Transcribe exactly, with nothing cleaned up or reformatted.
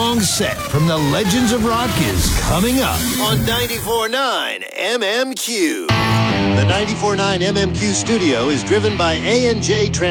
song set from the Legends of Rock is coming up on ninety-four point nine M M Q. The ninety-four point nine M M Q studio is driven by A and J Trans.